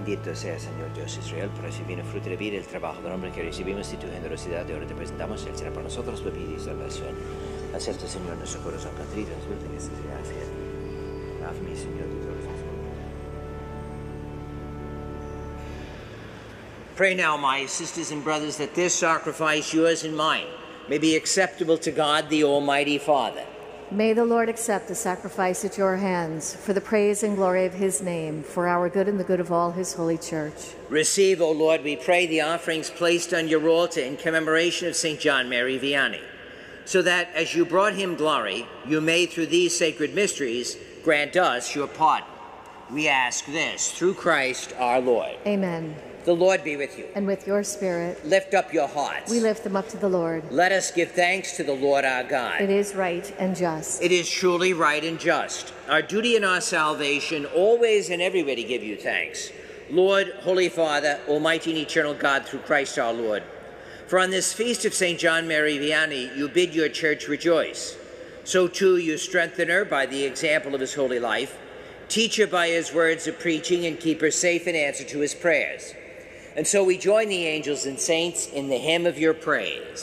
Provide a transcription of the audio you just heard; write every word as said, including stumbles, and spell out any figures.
Bendito sea, Señor Dios Israel, por recibir el fruto de vida y el trabajo del hombre que recibimos y tu generosidad. De ahora te presentamos, Él será para nosotros bebida y salvación. Acepta, Señor, nuestro corazón contrito, resulta en esta gracia. Hazme, Señor, tu corazón. Pray now, my sisters and brothers, that this sacrifice, yours and mine, may be acceptable to God, the Almighty Father. May the Lord accept the sacrifice at your hands for the praise and glory of his name, for our good and the good of all his holy church. Receive, O Lord, we pray, the offerings placed on your altar in commemoration of Saint John Mary Vianney, so that as you brought him glory, you may, through these sacred mysteries, grant us your pardon. We ask this through Christ our Lord. Amen. The Lord be with you. And with your spirit. Lift up your hearts. We lift them up to the Lord. Let us give thanks to the Lord our God. It is right and just. It is truly right and just. Our duty and our salvation, always and everywhere to give you thanks. Lord, Holy Father, Almighty and eternal God, through Christ our Lord. For on this feast of Saint John Mary Vianney, you bid your church rejoice. So too you strengthen her by the example of his holy life, teach her by his words of preaching, and keep her safe in answer to his prayers. And so we join the angels and saints in the hymn of your praise.